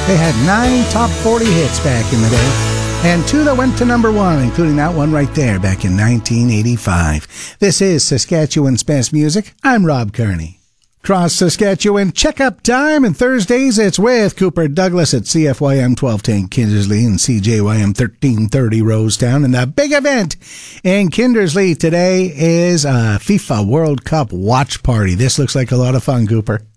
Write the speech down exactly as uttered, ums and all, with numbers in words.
They had nine top forty hits back in the day, and two that went to number one, including that one right there back in nineteen eighty-five. This is Saskatchewan's Best Music. I'm Rob Kearney. Cross Saskatchewan checkup time, and Thursdays it's with Cooper Douglas at C F Y M twelve ten Kindersley and C J Y M thirteen thirty Rosetown. And the big event in Kindersley today is a FIFA World Cup watch party. This looks like a lot of fun, Cooper.